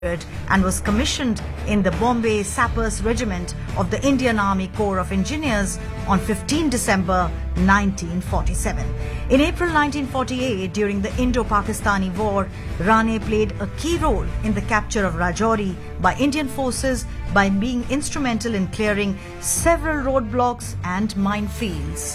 and was commissioned in the Bombay Sappers Regiment of the Indian Army Corps of Engineers on 15 December 1947. In April 1948, during the Indo-Pakistani War, Rane played a key role in the capture of Rajouri by Indian forces by being instrumental in clearing several roadblocks and minefields.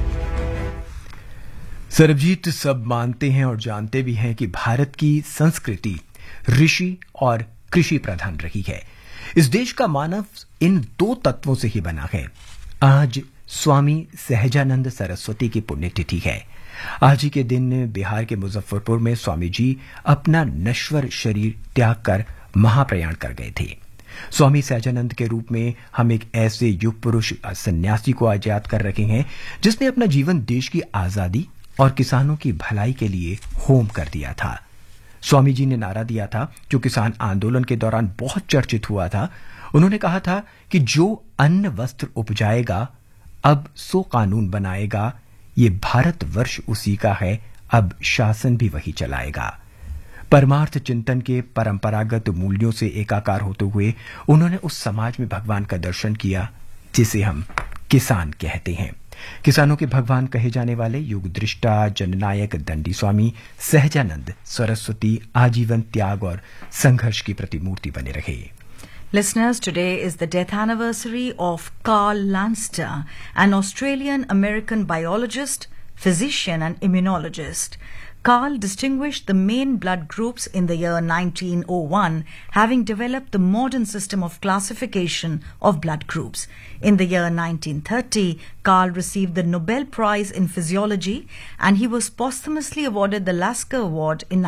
Sarabjit सब मानते हैं और जानते भी हैं कि भारत की संस्कृति ऋषि और कृषि प्रधान रही है। इस देश का मानव इन दो तत्वों से ही बना है। आज स्वामी सहजानंद सरस्वती की पुण्यतिथि है। आज ही के दिन बिहार के मुजफ्फरपुर में स्वामी जी अपना नश्वर शरीर त्याग कर महाप्रयाण कर गए थे। स्वामी सहजानंद के रूप में हम एक ऐसे युग पुरुष सन्यासी को आज याद कर रहे हैं जिसने अपना जीवन देश की आजादी और किसानों की भलाई के लिए होम कर दिया था। स्वामी जी ने नारा दिया था जो किसान आंदोलन के दौरान बहुत चर्चित हुआ था। उन्होंने कहा था कि जो अन्न वस्त्र उपजाएगा अब सो कानून बनाएगा, ये भारतवर्ष उसी का है, अब शासन भी वही चलाएगा। परमार्थ चिंतन के परंपरागत मूल्यों से एकाकार होते हुए उन्होंने उस समाज में भगवान का दर्शन किया जिसे हम किसान कहते हैं। किसानों के भगवान कहे जाने वाले युग दृष्टा जननायक दंडी स्वामी सहजानंद सरस्वती आजीवन त्याग और संघर्ष की प्रतिमूर्ति बने रहे। Listeners, today is the death anniversary of Carl Landster, an Australian-American biologist, physician and immunologist. Carl distinguished the main blood groups in the year 1901, having developed the modern system of classification of blood groups. In the year 1930, Carl received the Nobel Prize in Physiology, and he was posthumously awarded the Lasker Award in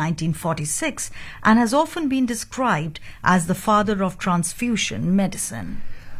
1946 and has often been described as the father of transfusion medicine.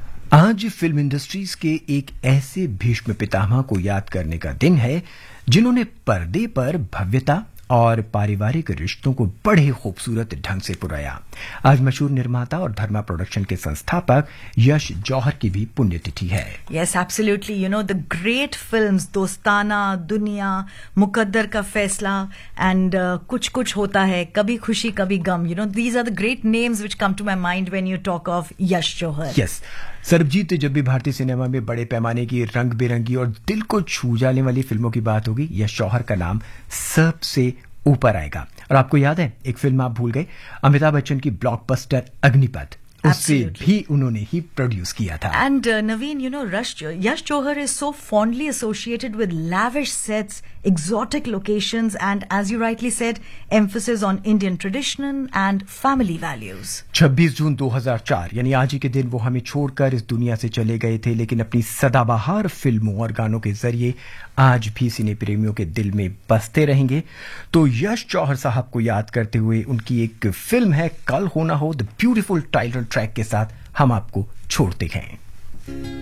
आज film industries के एक ऐसे भीष्म पितामह को याद करने का दिन है जिन्होंने पर्दे पर भव्यता और पारिवारिक रिश्तों को बड़े खूबसूरत ढंग से पुराया। आज मशहूर निर्माता और धर्मा प्रोडक्शन के संस्थापक यश जौहर की भी पुण्यतिथि है। Yes, absolutely. You know, the great films दोस्ताना, दुनिया, मुकद्दर का फैसला and कुछ कुछ होता है, कभी खुशी कभी गम. You know, these are the great names which come to my mind when you talk of Yash Johar. Yes. Sarabjit, जब भी भारतीय सिनेमा में बड़े पैमाने की रंग बिरंगी और दिल को छू जाने वाली फिल्मों की बात होगी, यश जौहर का नाम सबसे ऊपर आएगा। और आपको याद है, एक फिल्म आप भूल गए, अमिताभ बच्चन की ब्लॉकबस्टर अग्निपथ, उससे भी उन्होंने ही प्रोड्यूस किया था। And Naveen, you know, Yash Johar is so fondly associated with lavish sets, exotic locations, and as you rightly said, emphasis on Indian tradition and family values. 26 जून 2004 यानी आज ही के दिन वो हमें छोड़कर इस दुनिया से चले गए थे, लेकिन अपनी सदाबहार फिल्मों और गानों के जरिए आज भी सिने प्रेमियों के दिल में बसते रहेंगे। तो यश जौहर साहब को याद करते हुए उनकी एक फिल्म है कल हो ना हो, द ब्यूटीफुल टाइटल ट्रैक के साथ हम आपको छोड़ते हैं।